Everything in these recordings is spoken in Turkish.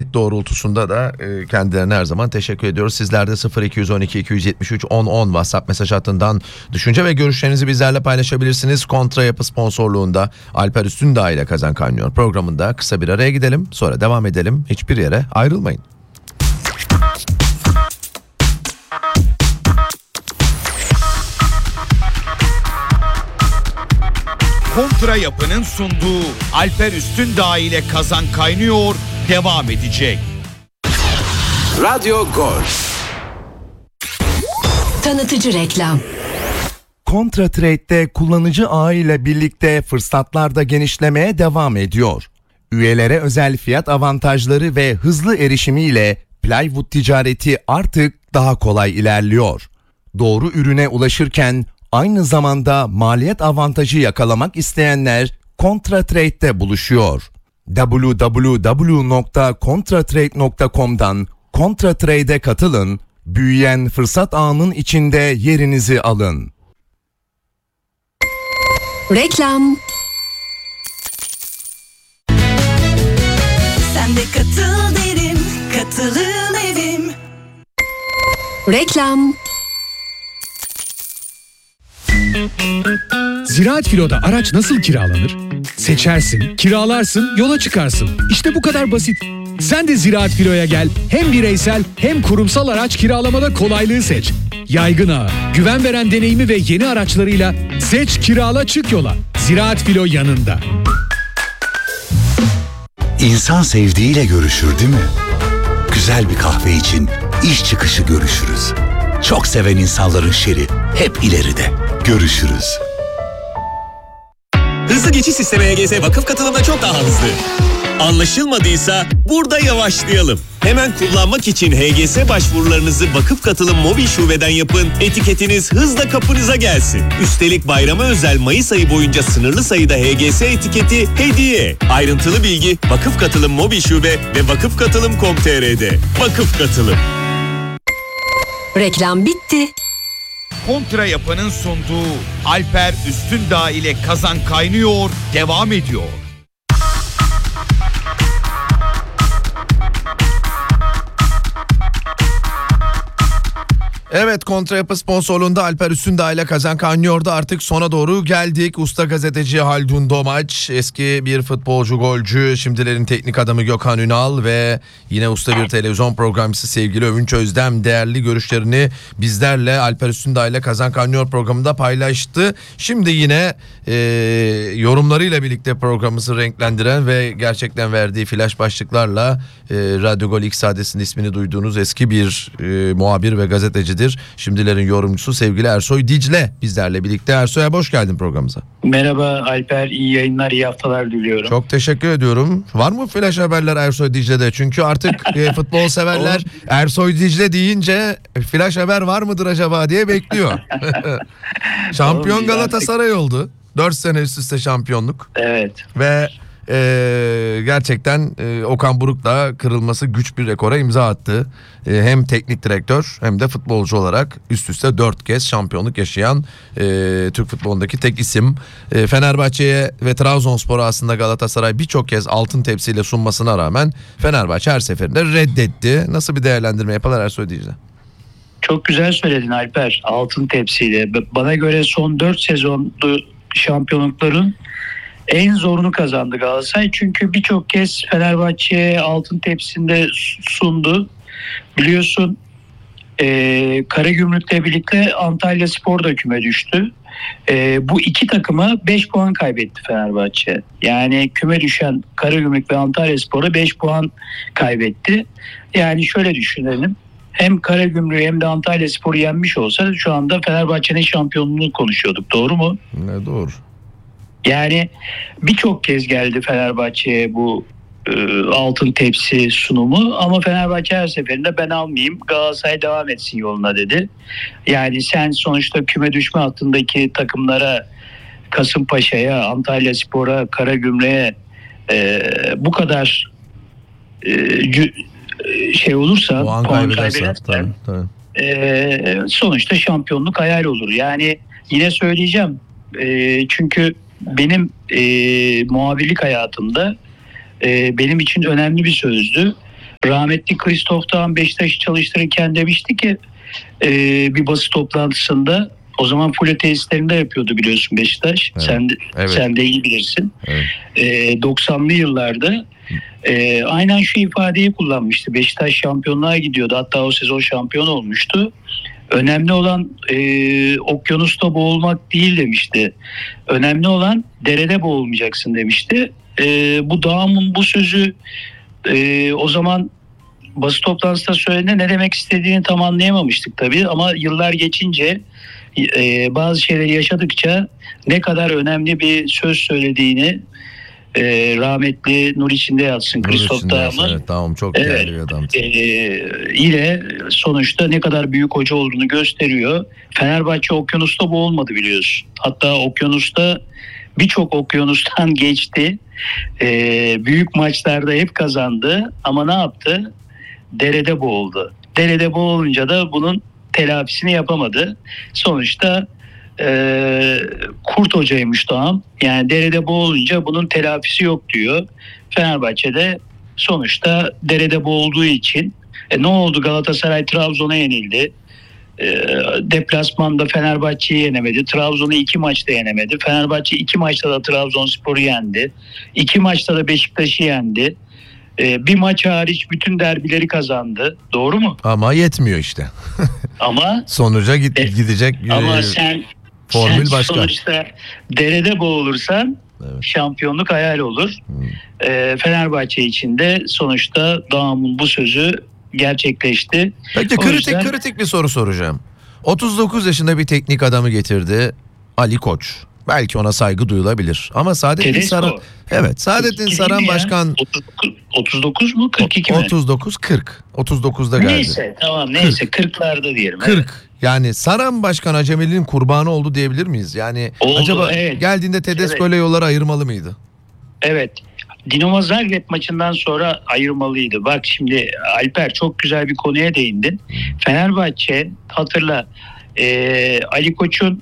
talep doğrultusunda da kendilerine her zaman teşekkür ediyoruz. Sizler de 0212 273 1010 WhatsApp mesaj hattından düşünce ve görüşlerinizi bizlerle paylaşabilirsiniz. Kontra Yapı sponsorluğunda Alper Üstündağ ile Kazan Kaynıyor programında kısa bir araya gidelim, sonra devam edelim. Hiçbir yere ayrılmayın. Kontra Yapı'nın sunduğu Alper Üstündağ ile Kazan Kaynıyor devam edecek. Radyo Gol. Tanıtıcı reklam. Kontra Trade'de kullanıcı ağı ile birlikte fırsatlar da genişlemeye devam ediyor. Üyelere özel fiyat avantajları ve hızlı erişimiyle plywood ticareti artık daha kolay ilerliyor. Doğru ürüne ulaşırken aynı zamanda maliyet avantajı yakalamak isteyenler Kontra Trade'de buluşuyor. www.kontratrade.com'dan Kontra Trade'e katılın, büyüyen fırsat ağının içinde yerinizi alın. Reklam. Sen de katıl derim, katılın evim. Reklam. Ziraat Filo'da araç nasıl kiralanır? Seçersin, kiralarsın, yola çıkarsın. İşte bu kadar basit. Sen de Ziraat Filo'ya gel. Hem bireysel hem kurumsal araç kiralamada kolaylığı seç. Yaygın ağı, güven veren deneyimi ve yeni araçlarıyla seç, kirala, çık yola. Ziraat Filo yanında. İnsan sevdiğiyle görüşür değil mi? Güzel bir kahve için iş çıkışı görüşürüz. Çok seven insanların şeri hep ileride. Görüşürüz. Hızlı geçiş sistemi HGS vakıf katılımda çok daha hızlı. Anlaşılmadıysa burada yavaşlayalım. Hemen kullanmak için HGS başvurularınızı vakıf katılım mobil şubeden yapın. Etiketiniz hızla kapınıza gelsin. Üstelik bayrama özel Mayıs ayı boyunca sınırlı sayıda HGS etiketi hediye. Ayrıntılı bilgi vakıf katılım mobil şube ve vakıfkatılım.com.tr'de. Vakıf katılım. Reklam bitti. Kontra Yapı'nın sunduğu Alper Üstündağ ile Kazan Kaynıyor devam ediyor. Evet, Kontra Yapı sponsorluğunda Alper Üstündağ ile Kazan Kaynıyor'da artık sona doğru geldik. Usta gazeteci Haldun Domaç, eski bir futbolcu, golcü, şimdilerin teknik adamı Gökhan Ünal ve yine usta bir televizyon programcısı sevgili Övünç Özdem değerli görüşlerini bizlerle Alper Üstündağ ile Kazan Kaynıyor programında paylaştı. Şimdi yine yorumlarıyla birlikte programımızı renklendiren ve gerçekten verdiği flash başlıklarla Radyo Gol X adresinin ismini duyduğunuz eski bir muhabir ve gazetecidir. Şimdilerin yorumcusu sevgili Ersoy Dicle bizlerle birlikte. Ersoy'a hoş geldin programımıza. Merhaba Alper, iyi yayınlar, iyi haftalar diliyorum. Çok teşekkür ediyorum. Var mı flash haberler Ersoy Dicle'de? Çünkü artık futbol severler Ersoy Dicle deyince flash haber var mıdır acaba diye bekliyor. Şampiyon Galatasaray oldu. 4 sene üst üste şampiyonluk. Evet. Ve gerçekten Okan Buruk'la kırılması güç bir rekora imza attı. Hem teknik direktör hem de futbolcu olarak üst üste 4 kez şampiyonluk yaşayan Türk futbolundaki tek isim. Fenerbahçe'ye ve Trabzonspor'a aslında Galatasaray birçok kez altın tepsiyle sunmasına rağmen Fenerbahçe her seferinde reddetti. Nasıl bir değerlendirme yapılar Ersoy Dicle? Çok güzel söyledin Alper, altın tepsiyle. Bana göre son 4 sezonlu şampiyonlukların en zorunu kazandı Galatasaray. Çünkü birçok kez Fenerbahçe'ye altın tepsinde sundu. Biliyorsun Karagümrük'le birlikte Antalyaspor da küme düştü. Bu iki takıma 5 puan kaybetti Fenerbahçe. Yani küme düşen Karagümrük ve Antalyaspor'a 5 puan kaybetti. Yani şöyle düşünelim. Hem Karagümrük'ü hem de Antalyaspor'u yenmiş olsa şu anda Fenerbahçe'nin şampiyonluğunu konuşuyorduk. Doğru mu? Ne doğru. Yani birçok kez geldi Fenerbahçe'ye bu altın tepsi sunumu ama Fenerbahçe her seferinde ben almayayım, Galatasaray devam etsin yoluna dedi. Yani sen sonuçta küme düşme hattındaki takımlara, Kasımpaşa'ya, Antalyaspor'a, Karagümrük'e bu kadar şey olursa, puan kaybedersen sonuçta şampiyonluk hayal olur. Yani yine söyleyeceğim, çünkü benim muhabirlik hayatımda benim için önemli bir sözdü. Rahmetli Christoph Dağ'ın Beşiktaş'ı çalıştırırken demişti ki bir basın toplantısında, o zaman Fule tesislerinde yapıyordu biliyorsun Beşiktaş. Evet. Sen de iyi bilirsin. Evet. 90'lı yıllarda aynen şu ifadeyi kullanmıştı. Beşiktaş şampiyonluğa gidiyordu. Hatta o sezon şampiyon olmuştu. Önemli olan okyanusta boğulmak değil demişti. Önemli olan derede boğulmayacaksın demişti. Bu Dağım'ın bu sözü o zaman basın toplantısında söylediğinde ne demek istediğini tam anlayamamıştık tabii. Ama yıllar geçince bazı şeyleri yaşadıkça ne kadar önemli bir söz söylediğini, rahmetli nur içinde yatsın Christoph Dağım'ın. Evet, tamam, çok değerli bir adam. Yine sonuçta ne kadar büyük hoca olduğunu gösteriyor. Fenerbahçe okyanusta boğulmadı biliyorsun. Hatta okyanusta birçok okyanustan geçti. Büyük maçlarda hep kazandı. Ama ne yaptı? Derede boğuldu. Derede boğulunca da bunun telafisini yapamadı. Sonuçta kurt hocaymış Doğan. Yani derede boğulunca bunun telafisi yok diyor. Fenerbahçe'de sonuçta derede boğulduğu için ne oldu? Galatasaray Trabzon'a yenildi. Deplasmanda Fenerbahçe'yi yenemedi. Trabzon'u 2 maçta yenemedi. Fenerbahçe 2 maçta da Trabzonspor'u yendi. 2 maçta da Beşiktaş'ı yendi. Bir maç hariç bütün derbileri kazandı. Doğru mu? Ama yetmiyor işte. Ama sonuca gidecek ama sen başka. Sonuçta derede boğulursan şampiyonluk hayal olur. Fenerbahçe için de sonuçta Dağım'ın bu sözü gerçekleşti. Peki kritik bir soru soracağım. 39 yaşında bir teknik adamı getirdi, Ali Koç. Belki ona saygı duyulabilir. Ama Saadettin Saran... Evet, Saadettin Saran başkan... 39 mu? 42 mi? 40. 39'da geldi. Neyse, tamam, neyse 40'larda diyelim. 40. Evet. Yani Saran başkan acemiliğin kurbanı oldu diyebilir miyiz? Yani oldu, acaba evet. Geldiğinde Tedesco ile yolları ayırmalı mıydı? Evet. Dinamo Zagreb maçından sonra ayırmalıydı. Bak şimdi Alper, çok güzel bir konuya değindin. Fenerbahçe, hatırla, Ali Koç'un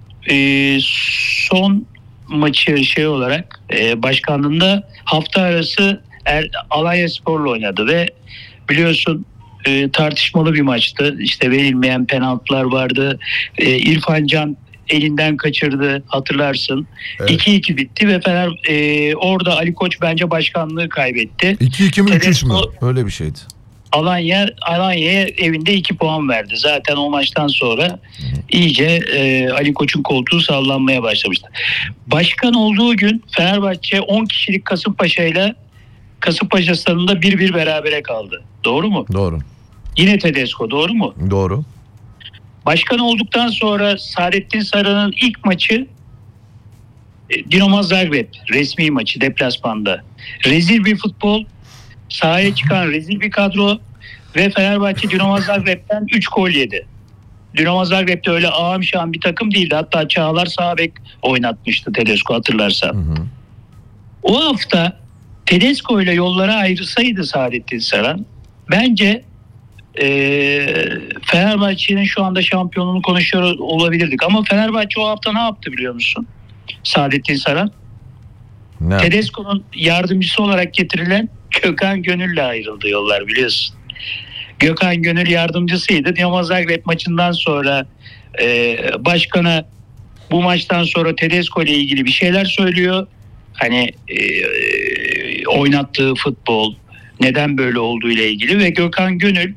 son maçı olarak başkanlığında hafta arası Alanyaspor'la oynadı ve biliyorsun tartışmalı bir maçtı. İşte verilmeyen penaltılar vardı. İrfan Can elinden kaçırdı, hatırlarsın. Evet. 2-2 bitti ve orada Ali Koç bence başkanlığı kaybetti. 2-2 mi 3-3 mü? Öyle bir şeydi. Alanya'ya evinde 2 puan verdi. Zaten o maçtan sonra iyice Ali Koç'un koltuğu sallanmaya başlamıştı. Başkan olduğu gün Fenerbahçe 10 kişilik Kasımpaşa stadında 1-1 berabere kaldı. Doğru mu? Doğru. Yine Tedesco, doğru mu? Doğru. Başkan olduktan sonra Saadettin Saran'ın ilk maçı Dinamo Zagreb resmi maçı deplasmanda. Rezil bir futbol, sahaya çıkan rezil bir kadro ve Fenerbahçe Dinamo Zagreb'den 3 gol yedi. Dinamo Zagreb'de öyle ağam şahım bir takım değildi. Hatta Çağlar sağ bek oynatmıştı Tedesco, hatırlarsan. Hı hı. O hafta Tedesco ile yollara ayrılsaydı Saadettin Saran, bence Fenerbahçe'nin şu anda şampiyonluğunu konuşuyor olabilirdik. Ama Fenerbahçe o hafta ne yaptı biliyor musun? Saadettin Saran. Tedesco'nun yardımcısı olarak getirilen Gökhan Gönül'le ayrıldı yollar, biliyorsun. Gökhan Gönül yardımcısıydı. Dinamo Zagreb maçından sonra başkana bu maçtan sonra Tedesco ile ilgili bir şeyler söylüyor. Hani oynattığı futbol neden böyle olduğu ile ilgili ve Gökhan Gönül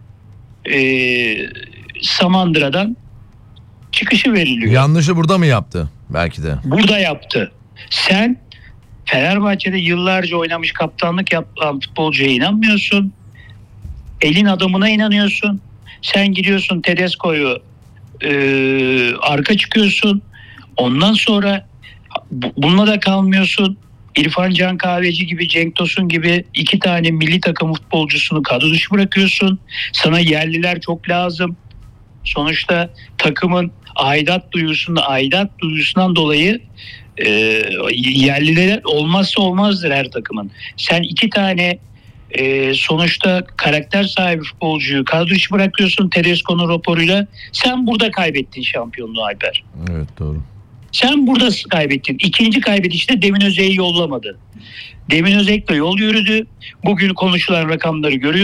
Samandıra'dan çıkışı veriliyor. Yanlışı burada mı yaptı? Belki de. Burada yaptı. Sen Fenerbahçe'de yıllarca oynamış, kaptanlık yapan futbolcuya inanmıyorsun. Elin adamına inanıyorsun. Sen gidiyorsun Tedesco'yu arka çıkıyorsun. Ondan sonra bununla da kalmıyorsun. İrfan Can Kahveci gibi, Cenk Tosun gibi 2 tane milli takım futbolcusunu kadro dışı bırakıyorsun. Sana yerliler çok lazım. Sonuçta takımın aidat duygusundan dolayı yerliler olmazsa olmazdır her takımın. Sen 2 tane sonuçta karakter sahibi futbolcuyu kadro dışı bırakıyorsun Tedesco'nun raporuyla. Sen burada kaybettin şampiyonluğu Alper. Evet, doğru. Sen burada kaybettin. İkinci kaybedişte Demin Özek'i yollamadı. Demin Özek de yol yürüdü. Bugün konuşulan rakamları görüyoruz.